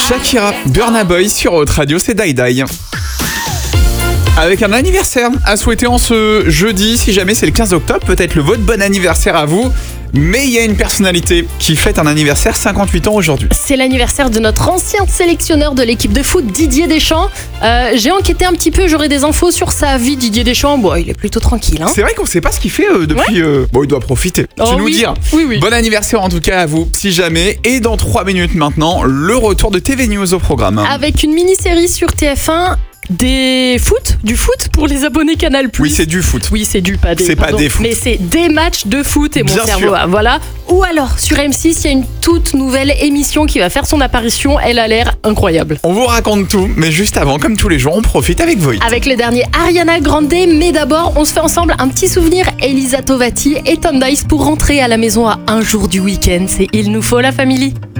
Shakira, Burna Boy sur Haute Radio, c'est Die Die. Avec un anniversaire à souhaiter en ce jeudi, si jamais c'est le 15 octobre, peut-être le vôtre, bon anniversaire à vous. Mais il y a une personnalité qui fête un anniversaire, 58 ans aujourd'hui. C'est l'anniversaire de notre ancien sélectionneur de l'équipe de foot, Didier Deschamps. J'ai enquêté un petit peu, j'aurai des infos sur sa vie. Didier Deschamps, bon, il est plutôt tranquille. C'est vrai qu'on ne sait pas ce qu'il fait depuis... Bon, il doit profiter. Tu nous dire. Oui. Bon anniversaire en tout cas à vous, si jamais. Et dans 3 minutes maintenant, le retour de TV News au programme. Avec une mini-série sur TF1... du foot pour les abonnés Canal+. Oui, c'est du foot. Oui, c'est du, pas des. C'est pas des foot. Mais c'est des matchs de foot et mon Bien cerveau, sûr. voilà. Ou alors, sur M6, il y a une toute nouvelle émission qui va faire son apparition. Elle a l'air incroyable. On vous raconte tout, mais juste avant, comme tous les jours, on profite avec Voït. Avec le dernier Ariana Grande, mais d'abord, on se fait ensemble un petit souvenir. Elisa Tovati et Tom Dice pour rentrer à la maison à un jour du week-end. C'est Il nous faut la famille.